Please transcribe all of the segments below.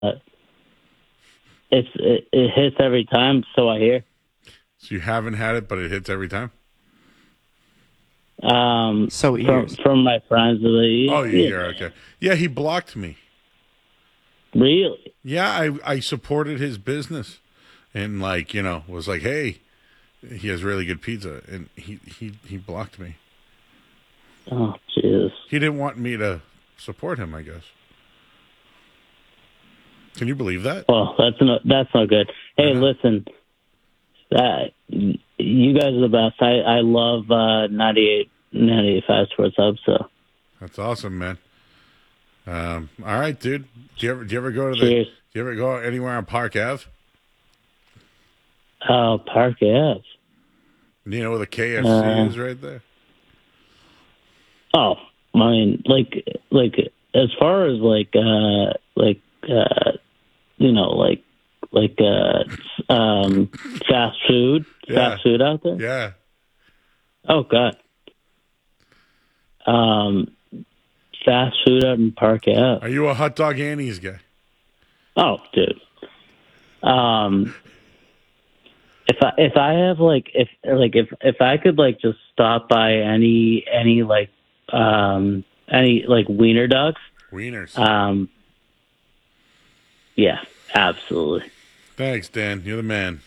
it hits every time. So I hear. So you haven't had it, but it hits every time? So he hears. From my friends. Oh, you hear, okay. Yeah, he blocked me. Really? Yeah, I supported his business and, was like, hey, he has really good pizza. And he blocked me. Oh, Jesus. He didn't want me to support him, I guess. Can you believe that? Well, that's not good. Hey, listen, you guys are the best. I love 98.5 Sports Hub. So that's awesome, man. All right, dude. Do you ever go to Cheers. Do you ever go anywhere on Park Ave? Oh, Park Ave. You know where the KFC is right there? Oh, I mean, like as far as fast food out there. Yeah. Oh God. Fast food out in Park Ave. Are you a Hot Dog Annie's guy? Oh, dude. If I have if I could just stop by any wiener dogs. Wieners. Yeah, absolutely. Thanks, Dan. You're the man.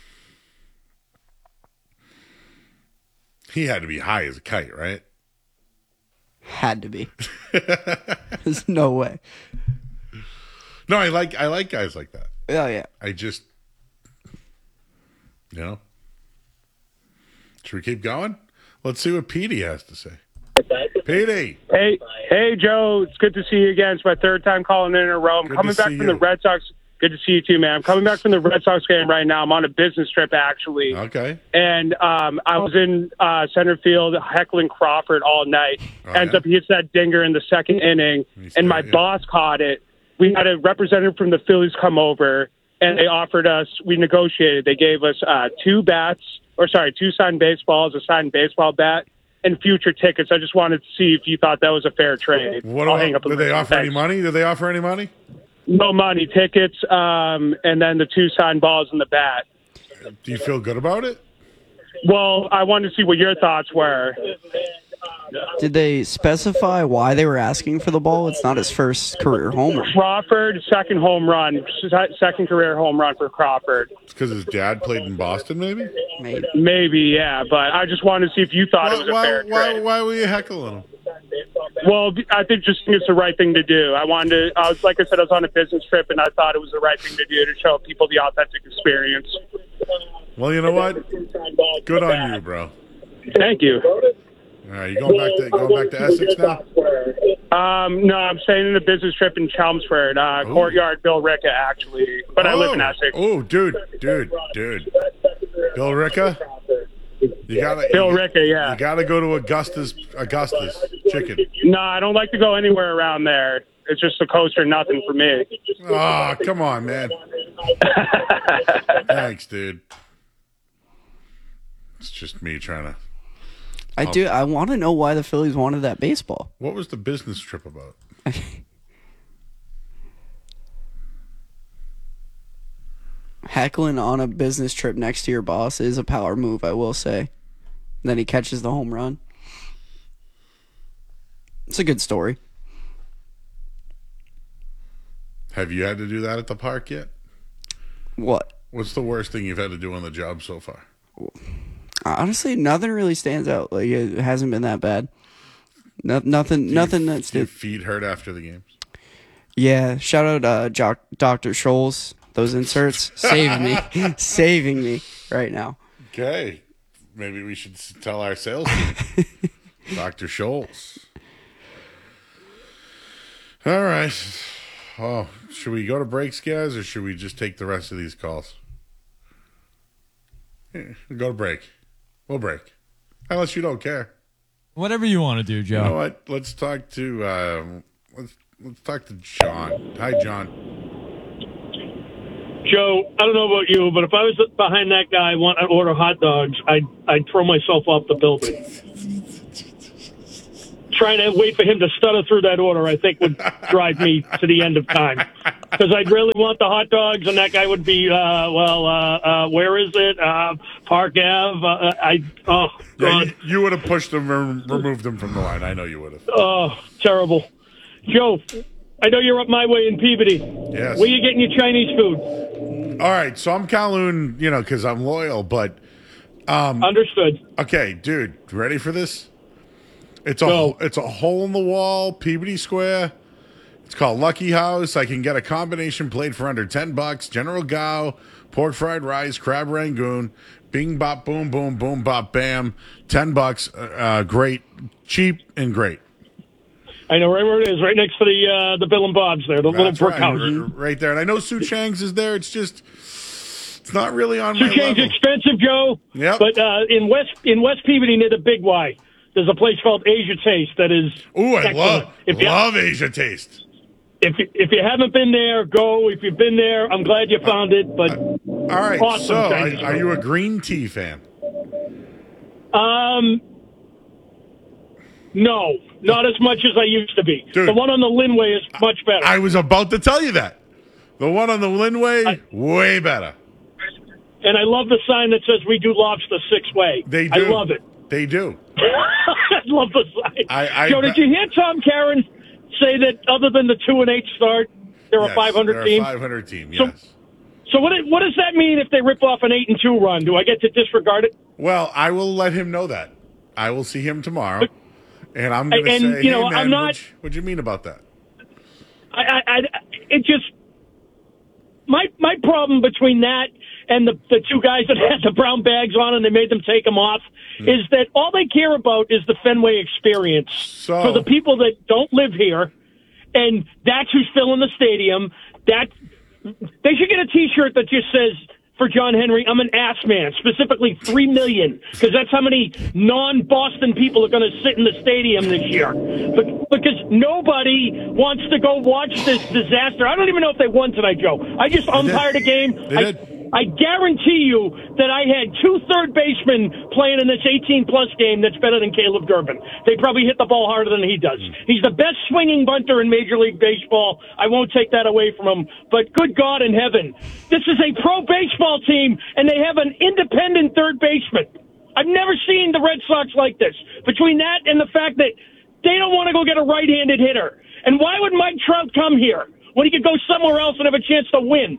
He had to be high as a kite, right? Had to be. There's no way. No, I like guys like that. Oh yeah. I just, should we keep going? Let's see what Petey has to say. Petey. Hey, Joe. It's good to see you again. It's my third time calling in a row. I'm coming back from the Red Sox. Good to see you too, man. I'm coming back from the Red Sox game right now. I'm on a business trip, actually. Okay. And I was in center field heckling Crawford all night. Ends up he hits that dinger in the second inning, and my boss caught it. We had a representative from the Phillies come over, and they offered us, we negotiated. They gave us two signed baseballs, a signed baseball bat, and future tickets. I just wanted to see if you thought that was a fair trade. Did they offer any money? Did they offer any money? No money, tickets, and then the two signed balls and the bat. Do you feel good about it? Well, I wanted to see what your thoughts were. Did they specify why they were asking for the ball? It's not his first career homer. Crawford, second career home run for Crawford. It's because his dad played in Boston, maybe? Maybe, yeah. But I just wanted to see if you thought it was a fair trade. Why were you heckling him? Well, I think it's the right thing to do. I was on a business trip, and I thought it was the right thing to do to show people the authentic experience. Well, you know what? Good on you, bro. Thank you. All right, you going back to Essex now? No, I'm staying in a business trip in Chelmsford, Courtyard, Bill Ricca, actually. But I live in Essex. Oh, dude. Bill Ricca? Bill Ricca, yeah. You got to go to Augusta's Chicken. No, I don't like to go anywhere around there. It's just a coast or nothing for me. Oh, come on, man. Thanks, dude. It's just me trying to... I want to know why the Phillies wanted that baseball. What was the business trip about? Heckling on a business trip next to your boss is a power move, I will say. Then he catches the home run. It's a good story. Have you had to do that at the park yet? What? What's the worst thing you've had to do on the job so far? Honestly, nothing really stands out. Like, it hasn't been that bad. Nothing that's... Do your feet hurt after the games? Yeah. Shout out Dr. Scholes. Those inserts saving me right now. Okay. Maybe we should tell our sales team. Dr. Scholes. All right. Oh, should we go to breaks, guys, or should we just take the rest of these calls? Yeah, go to break. We'll break. Unless you don't care. Whatever you want to do, Joe. You know what? Let's talk to let's talk to John. Hi, John. Joe, I don't know about you, but if I was behind that guy wanting to order hot dogs, I'd throw myself off the building. trying to wait for him to stutter through that order, I think, would drive me to the end of time. Because I'd really want the hot dogs, and that guy would be, where is it? Park Ave. Oh, God. Yeah, you would have pushed them and removed them from the line. I know you would have. Oh, terrible. Joe, I know you're up my way in Peabody. Yes. Where you getting your Chinese food? All right, so I'm Kowloon, because I'm loyal, but... Understood. Okay, dude, ready for this? It's Go. a hole in the wall, Peabody Square. It's called Lucky House. I can get a combination plate for under $10. General Gao, pork fried rice, crab rangoon, bing bop boom boom boom bop bam. $10. Great, cheap and great. I know right where it is, right next to the Bill and Bob's there, the little That's brick right, house. right there. And I know Su Chang's is there. It's just, it's not really on Su my Chang's level. expensive, Joe. Yep. But in West Peabody near the Big Y, there's a place called Asia Taste that is Ooh, I excellent. love Asia Taste. If you haven't been there, go. If you've been there, I'm glad you found it. But All right, awesome, so thanks. are you a green tea fan? No, not as much as I used to be. Dude. The one on the Linway is much better. I was about to tell you that. The one on the Linway, way better. And I love the sign that says "We do lobster 6-way." They I do. love it. They do. I love the sign. Joe, did you hear Tom Caron say that other than the 2-8 start, they're a 500 they're team? a 500 team, So- yes. So what does that mean if they rip off an 8-2 run? Do I get to disregard it? Well, I will let him know that. I will see him tomorrow, and I'm going to And, say, you know, hey, man, I'm not- what'd you mean about that? It just my problem between that and the two guys that had the brown bags on and they made them take them off is that all they care about is the Fenway experience for the people that don't live here, and that's who's filling the stadium. That they should get a T-shirt that just says, for John Henry, I'm an ass man, specifically 3 million, because that's how many non-Boston people are going to sit in the stadium this year. But because nobody wants to go watch this disaster. I don't even know if they won tonight, Joe. I just umpired a game. They did. I guarantee you that I had 2 third basemen playing in this 18-plus game that's better than Caleb Durbin. They probably hit the ball harder than he does. He's the best swinging bunter in Major League Baseball. I won't take that away from him. But good God in heaven, this is a pro baseball team, and they have an independent third baseman. I've never seen the Red Sox like this. Between that and the fact that they don't want to go get a right-handed hitter. And why would Mike Trout come here when he could go somewhere else and have a chance to win?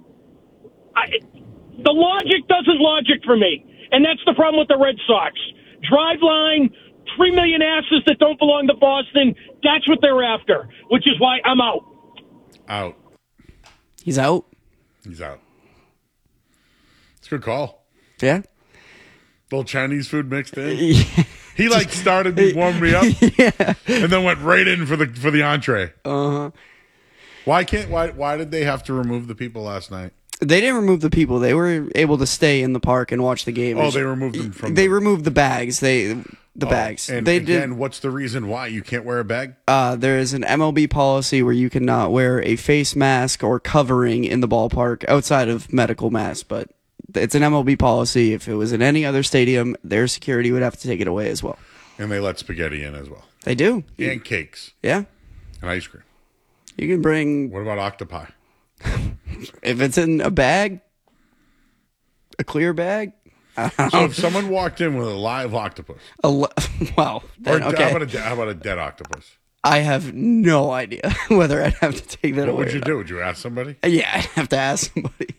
The logic doesn't logic for me, and that's the problem with the Red Sox. Drive line, 3 million asses that don't belong to Boston, that's what they're after, which is why I'm out. Out. He's out. He's out. It's a good call. Yeah. Little Chinese food mixed in. He started to warm me up, and then went right in for the entree. Why did they have to remove the people last night? They didn't remove the people. They were able to stay in the park and watch the game. Oh, they removed them from. They removed the bags. The bags. And they again, what's the reason why you can't wear a bag? There is an MLB policy where you cannot wear a face mask or covering in the ballpark outside of medical masks, but it's an MLB policy. If it was in any other stadium, their security would have to take it away as well. And they let spaghetti in as well. They do. And cakes. Yeah. And ice cream. You can bring, What about octopi? if it's in a bag, a clear bag. So if someone walked in with a live octopus, Well, then, or okay. how about a dead octopus? I have no idea whether I'd have to take that What away. would you do? Would you ask somebody? Yeah, I'd have to ask somebody.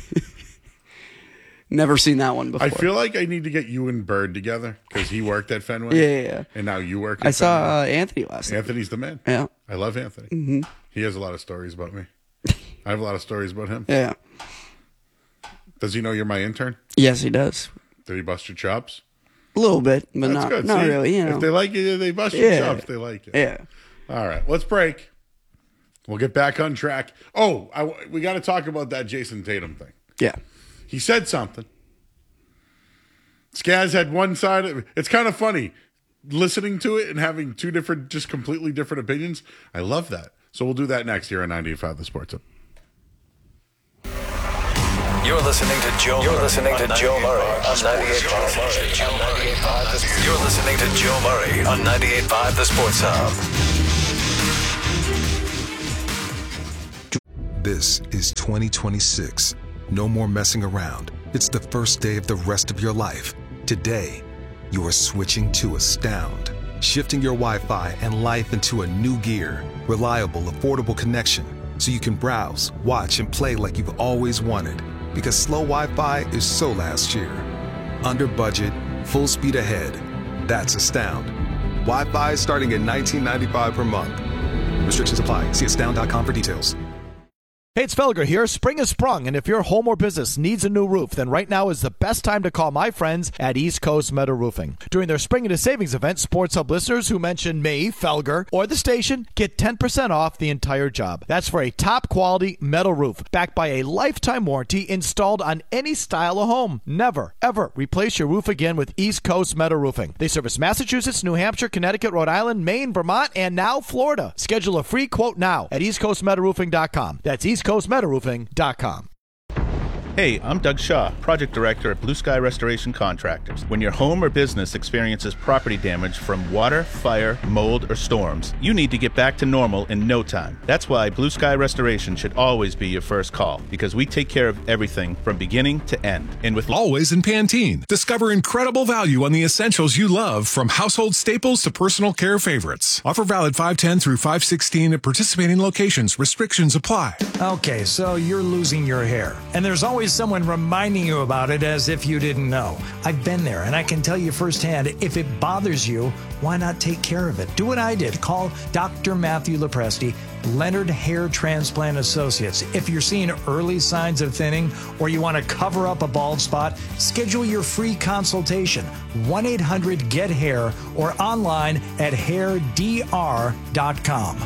Never seen that one before. I feel like I need to get you and Bird together because he worked at Fenway. Yeah. And now you work at I saw Fenway. Anthony last night. Anthony's the man. Yeah. I love Anthony. Mm-hmm. He has a lot of stories about me. I have a lot of stories about him. Yeah. Does he know you're my intern? Yes, he does. Did he bust your chops? A little bit, but That's not, good. not See? really. You know. If they like you, they bust your chops. They like you. Yeah. All right, let's break. We'll get back on track. Oh, we got to talk about that Jason Tatum thing. Yeah. He said something. Skaz had one side. It's kind of funny listening to it and having two different, just completely different opinions. I love that. So we'll do that next here on 98.5 The Sports Hub. You're listening listening to Joe Murray on 98.5. You're listening to Joe Murray on 98.5 The Sports Hub. This is 2026. No more messing around. It's the first day of the rest of your life. Today, you are switching to Astound. Shifting your Wi-Fi and life into a new gear. Reliable, affordable connection. So you can browse, watch, and play like you've always wanted. Because slow Wi-Fi is so last year. Under budget, full speed ahead. That's Astound. Wi-Fi starting at $19.95 per month. Restrictions apply. See astound.com for details. Hey, it's Felger here. Spring has sprung, and if your home or business needs a new roof, then right now is the best time to call my friends at East Coast Metal Roofing. During their Spring into Savings event, Sports Hub listeners who mention me, Felger, or the station get 10% off the entire job. That's for a top-quality metal roof, backed by a lifetime warranty installed on any style of home. Never, ever replace your roof again with East Coast Metal Roofing. They service Massachusetts, New Hampshire, Connecticut, Rhode Island, Maine, Vermont, and now Florida. Schedule a free quote now at eastcoastmetalroofing.com. That's eastcoastmetalroofing.com. Hey, I'm Doug Shaw, Project Director at Blue Sky Restoration Contractors. When your home or business experiences property damage from water, fire, mold, or storms, you need to get back to normal in no time. That's why Blue Sky Restoration should always be your first call, because we take care of everything from beginning to end. And with Always in Pantene, discover incredible value on the essentials you love, from household staples to personal care favorites. Offer valid 5/10 through 5/16 at participating locations. Restrictions apply. Okay, so you're losing your hair, and there's always someone reminding you about it as if you didn't know. I've been there, and I can tell you firsthand, if it bothers you, why not take care of it? Do what I did. Call Dr. Matthew Lepresti, Leonard Hair Transplant Associates. If you're seeing early signs of thinning or you want to cover up a bald spot, schedule your free consultation. 1-800-GET-HAIR or online at hairdr.com.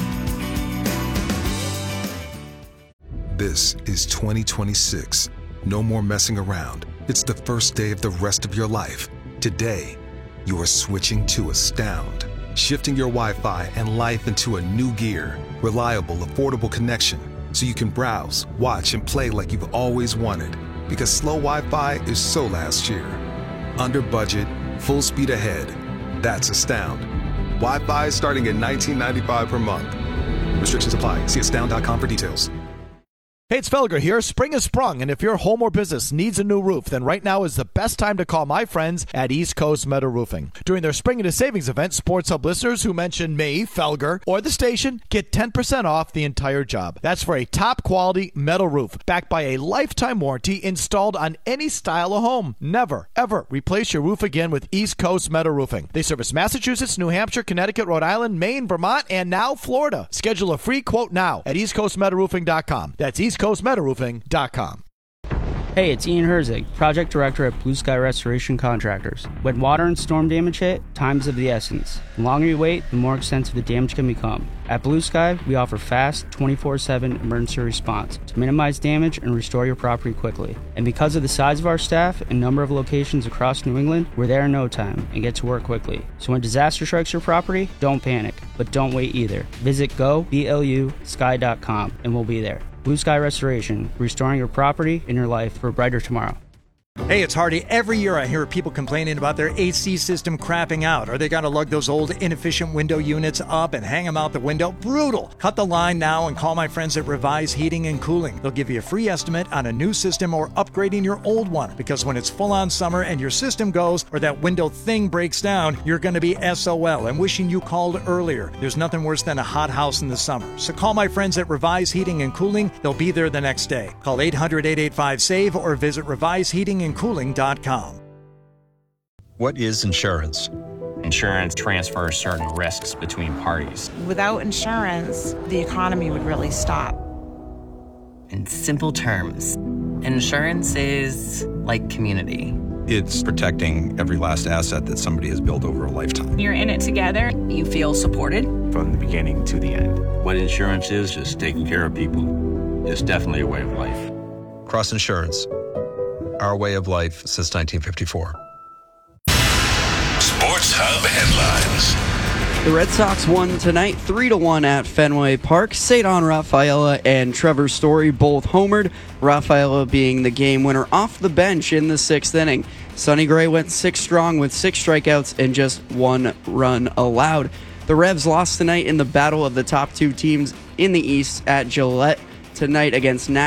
This is 2026. No more messing around. It's the first day of the rest of your life. Today, you are switching to Astound. Shifting your Wi-Fi and life into a new gear. Reliable, affordable connection. So you can browse, watch, and play like you've always wanted. Because slow Wi-Fi is so last year. Under budget, full speed ahead. That's Astound. Wi-Fi starting at $19.95 per month. Restrictions apply. See astound.com for details. Hey, it's Felger here. Spring has sprung, and if your home or business needs a new roof, then right now is the best time to call my friends at East Coast Metal Roofing. During their Spring into Savings event, Sports Hub listeners who mention me, Felger, or the station get 10% off the entire job. That's for a top-quality metal roof, backed by a lifetime warranty installed on any style of home. Never, ever replace your roof again with East Coast Metal Roofing. They service Massachusetts, New Hampshire, Connecticut, Rhode Island, Maine, Vermont, and now Florida. Schedule a free quote now at eastcoastmetalroofing.com. That's eastcoastmetalroofing.com. Hey, it's Ian Herzig, Project Director at Blue Sky Restoration Contractors. When water and storm damage hit, time's of the essence. The longer you wait, the more extensive the damage can become. At Blue Sky, we offer fast, 24/7 emergency response to minimize damage and restore your property quickly. And because of the size of our staff and number of locations across New England, we're there in no time and get to work quickly. So when disaster strikes your property, don't panic, but don't wait either. Visit goblusky.com and we'll be there. Blue Sky Restoration, restoring your property and your life for a brighter tomorrow. Hey, it's Hardy. Every year I hear people complaining about their AC system crapping out. Are they going to lug those old inefficient window units up and hang them out the window? Brutal. Cut the line now and call my friends at Revise Heating and Cooling. They'll give you a free estimate on a new system or upgrading your old one. Because when it's full on summer and your system goes or that window thing breaks down, you're going to be SOL and wishing you called earlier. There's nothing worse than a hot house in the summer. So call my friends at Revise Heating and Cooling. They'll be there the next day. Call 800-885-SAVE or visit reviseheatingandcooling.com. What is insurance? Insurance transfers certain risks between parties. Without insurance, the economy would really stop. In simple terms, insurance is like community. It's protecting every last asset that somebody has built over a lifetime. You're in it together. You feel supported. From the beginning to the end. What insurance is just taking care of people. It's definitely a way of life. Cross Insurance. Our way of life since 1954. Sports Hub headlines. The Red Sox won tonight 3-1 at Fenway Park. Cedar Rafaela and Trevor Story both homered, Rafaela being the game winner off the bench in the 6th inning. Sonny Gray went 6 strong with 6 strikeouts and just 1 run allowed. The Revs lost tonight in the battle of the top 2 teams in the East at Gillette tonight against